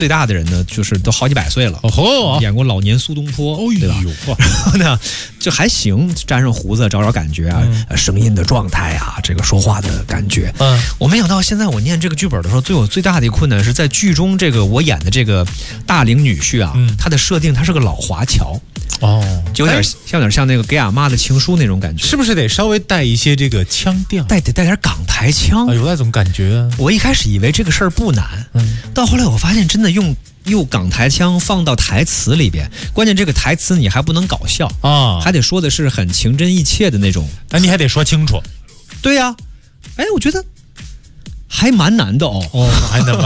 最大的人呢，就是都好几百岁了。演过老年苏东坡，对吧？然后呢，就还行，沾上胡子找找感觉啊，声音的状态啊，这个说话的感觉。我没想到现在我念这个剧本的时候，最大的一个困难是在剧中这个我演的这个大龄女婿啊，他的设定他是个老华侨。就有点像那个给俺妈的情书那种感觉， 是不是得稍微带一些这个腔调， 得带点港台腔， 有那种感觉。 我一开始以为这个事儿不难，到后来我发现真的用港台腔放到台词里边，关键这个台词你还不能搞笑啊，还得说的是很情真意切的那种， 你还得说清楚。 对呀，我觉得还蛮难的哦， 还能